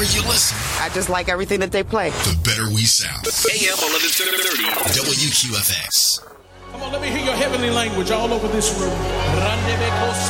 you listen. I just like everything that they play. The better we sound. AM 1130 WQFX. Come on, let me hear your heavenly language all over this room.